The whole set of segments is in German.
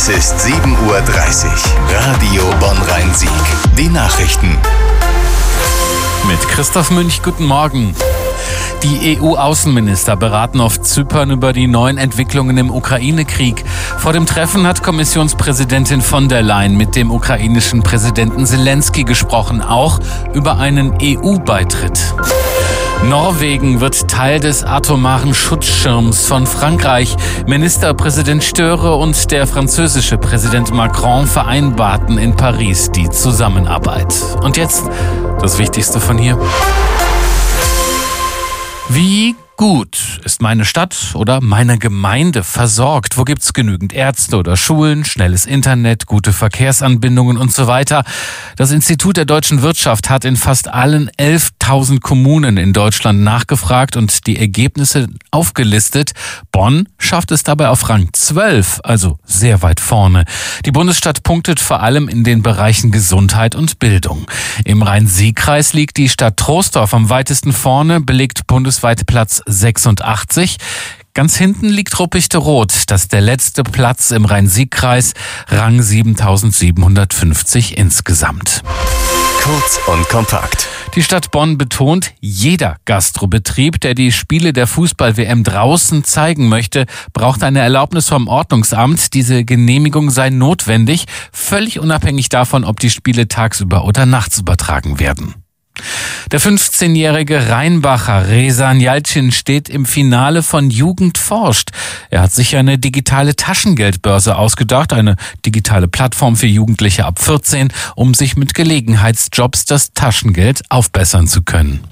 Es ist 7:30 Uhr. Radio Bonn-Rhein-Sieg. Die Nachrichten. Mit Christoph Münch, guten Morgen. Die EU-Außenminister beraten auf Zypern über die neuen Entwicklungen im Ukraine-Krieg. Vor dem Treffen hat Kommissionspräsidentin von der Leyen mit dem ukrainischen Präsidenten Zelensky gesprochen, auch über einen EU-Beitritt. Norwegen wird Teil des atomaren Schutzschirms von Frankreich. Ministerpräsident Störe und der französische Präsident Macron vereinbarten in Paris die Zusammenarbeit. Und jetzt das Wichtigste von hier. Wie gut ist meine Stadt oder meine Gemeinde versorgt? Wo gibt's genügend Ärzte oder Schulen, schnelles Internet, gute Verkehrsanbindungen und so weiter? Das Institut der deutschen Wirtschaft hat in fast allen 11.000 Kommunen in Deutschland nachgefragt und die Ergebnisse aufgelistet. Bonn schafft es dabei auf Rang 12, also sehr weit vorne. Die Bundesstadt punktet vor allem in den Bereichen Gesundheit und Bildung. Im Rhein-Sieg-Kreis liegt die Stadt Troisdorf am weitesten vorne, belegt bundesweit Platz 86. Ganz hinten liegt Ruppichteroth, das ist der letzte Platz im Rhein-Sieg-Kreis, Rang 7750 insgesamt. Kurz und kompakt. Die Stadt Bonn betont, jeder Gastrobetrieb, der die Spiele der Fußball-WM draußen zeigen möchte, braucht eine Erlaubnis vom Ordnungsamt. Diese Genehmigung sei notwendig, völlig unabhängig davon, ob die Spiele tagsüber oder nachts übertragen werden. Der 15-jährige Rheinbacher Rezan Yalcin steht im Finale von Jugend forscht. Er hat sich eine digitale Taschengeldbörse ausgedacht, eine digitale Plattform für Jugendliche ab 14, um sich mit Gelegenheitsjobs das Taschengeld aufbessern zu können.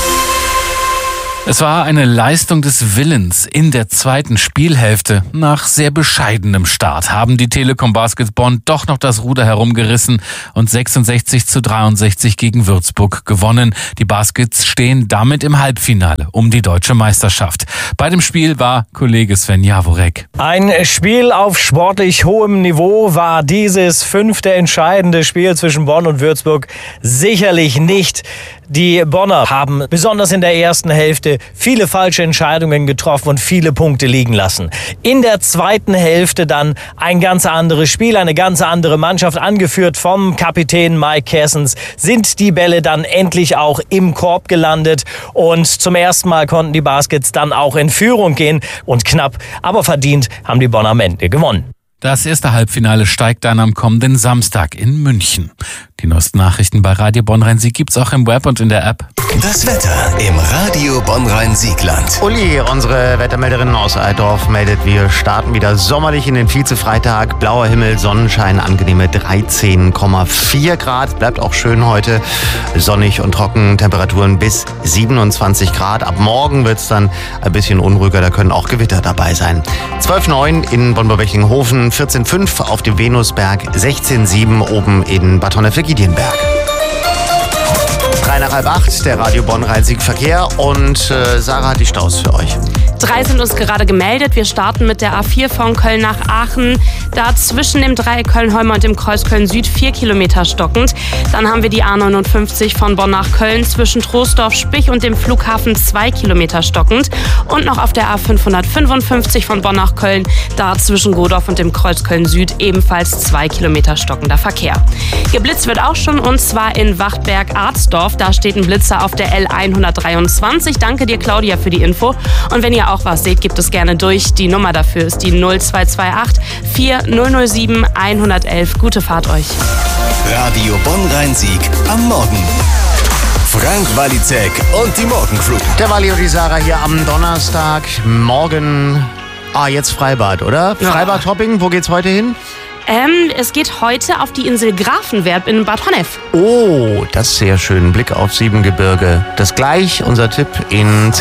Es war eine Leistung des Willens in der zweiten Spielhälfte. Nach sehr bescheidenem Start haben die Telekom Baskets Bonn doch noch das Ruder herumgerissen und 66:63 gegen Würzburg gewonnen. Die Baskets stehen damit im Halbfinale um die deutsche Meisterschaft. Bei dem Spiel war Kollege Sven Jaworek. Ein Spiel auf sportlich hohem Niveau war dieses 5. entscheidende Spiel zwischen Bonn und Würzburg sicherlich nicht. Die Bonner haben besonders in der ersten Hälfte viele falsche Entscheidungen getroffen und viele Punkte liegen lassen. In der zweiten Hälfte dann ein ganz anderes Spiel, eine ganz andere Mannschaft, angeführt vom Kapitän Mike Kessens, sind die Bälle dann endlich auch im Korb gelandet und zum ersten Mal konnten die Baskets dann auch in Führung gehen und knapp, aber verdient haben die Bonner am Ende gewonnen. Das erste Halbfinale steigt dann am kommenden Samstag in München. Die neuesten Nachrichten bei Radio Bonn-Rhein-Sieg gibt's auch im Web und in der App. Das Wetter im Radio Bonn-Rhein-Siegland. Uli, unsere Wettermelderin aus Altdorf, meldet, wir starten wieder sommerlich in den Vize-Freitag. Blauer Himmel, Sonnenschein, angenehme 13,4 Grad. Bleibt auch schön heute, sonnig und trocken, Temperaturen bis 27 Grad. Ab morgen wird's dann ein bisschen unruhiger, da können auch Gewitter dabei sein. 12,9 in Bonn-Böbechingen-Hofen, 14,5 auf dem Venusberg, 16,7 oben in Bad Honnef-Giedienberg. 7:53, der Radio Bonn-Rhein-Sieg-Verkehr und Sarah hat die Staus für euch. 3 sind uns gerade gemeldet. Wir starten mit der A4 von Köln nach Aachen. Da zwischen dem Dreieck Köln-Holmer und dem Kreuz Köln-Süd 4 Kilometer stockend. Dann haben wir die A59 von Bonn nach Köln zwischen Troisdorf-Spich und dem Flughafen 2 Kilometer stockend. Und noch auf der A555 von Bonn nach Köln, da zwischen Godorf und dem Kreuz Köln-Süd ebenfalls 2 Kilometer stockender Verkehr. Geblitzt wird auch schon, und zwar in Wachtberg-Arzdorf. Da steht ein Blitzer auf der L123. Danke dir, Claudia, für die Info. Und wenn ihr auch was seht, gebt es gerne durch. Die Nummer dafür ist die 0228 4007 111. Gute Fahrt euch. Radio Bonn-Rhein-Sieg am Morgen. Frank Walizek und die Morgencrew. Der Wally und die Sarah hier am Donnerstag. Morgen, jetzt Freibad, oder? Ja. Freibad-Hopping, wo geht's heute hin? Es geht heute auf die Insel Grafenwerb in Bad Honnef. Oh, das ist sehr schön. Blick auf Siebengebirge. Das gleich unser Tipp in